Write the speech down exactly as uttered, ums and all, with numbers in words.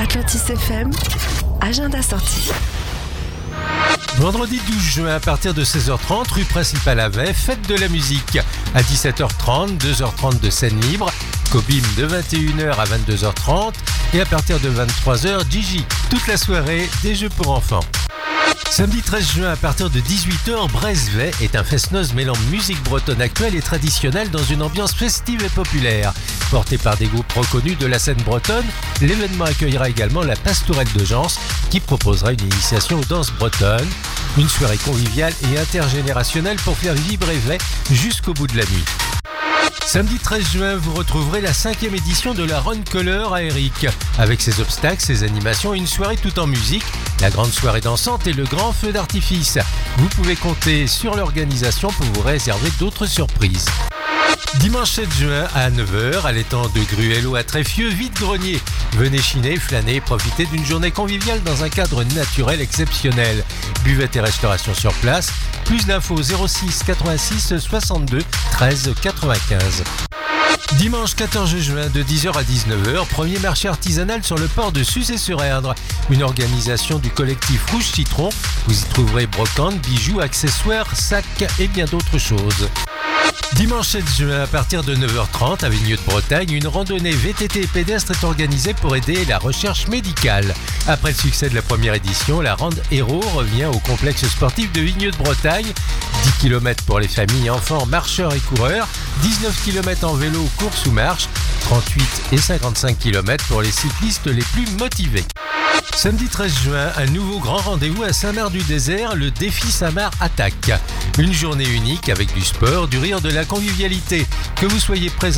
Atlantis F M, agenda sortie. Vendredi douze juin à partir de seize heures trente, rue principale à Vey, fête de la musique. À dix-sept heures trente, deux heures trente de scène libre. Cobim de vingt et une heures à vingt-deux heures trente. Et à partir de vingt-trois heures, Gigi. Toute la soirée, des jeux pour enfants. Samedi treize juin à partir de dix-huit heures, Brezvey est un fest-noz mêlant musique bretonne actuelle et traditionnelle dans une ambiance festive et populaire. Porté par des groupes reconnus de la scène bretonne, l'événement accueillera également la Pastourelle de Gence qui proposera une initiation aux danses bretonnes. Une soirée conviviale et intergénérationnelle pour faire vibrer Vey jusqu'au bout de la nuit. Samedi treize juin, vous retrouverez la cinquième édition de la Run Color à Eric. Avec ses obstacles, ses animations et une soirée tout en musique, la grande soirée dansante et le grand feu d'artifice. Vous pouvez compter sur l'organisation pour vous réserver d'autres surprises. Dimanche sept juin à neuf heures, à l'étang de Gruello à Tréfieux, vide-grenier. Venez chiner, flâner et profiter d'une journée conviviale dans un cadre naturel exceptionnel. Buvette et restauration sur place. Plus d'infos zéro six quatre-vingt-six soixante-deux treize quatre-vingt-quinze. Dimanche quatorze juin de dix heures à dix-neuf heures, premier marché artisanal sur le port de Suzé-sur-Erdre. Une organisation du collectif Rouge Citron. Vous y trouverez brocantes, bijoux, accessoires, sacs et bien d'autres choses. Dimanche sept juin, à partir de neuf heures trente, à Vigneux de Bretagne, une randonnée V T T et pédestre est organisée pour aider la recherche médicale. Après le succès de la première édition, la Rande Héros revient au complexe sportif de Vigneux de Bretagne. dix kilomètres pour les familles, enfants, marcheurs et coureurs, dix-neuf kilomètres en vélo, course ou marche, trente-huit et cinquante-cinq kilomètres pour les cyclistes les plus motivés. Samedi treize juin, un nouveau grand rendez-vous à Saint-Marc-du-Désert, le défi Saint-Marc Attaque. Une journée unique avec du sport, du rire, de la convivialité. Que vous soyez présent